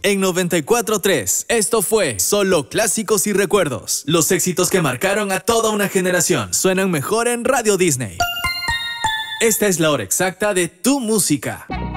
en 94.3. Esto fue Solo Clásicos y Recuerdos. Los éxitos que marcaron a toda una generación suenan mejor en Radio Disney. Esta es la hora exacta de tu música.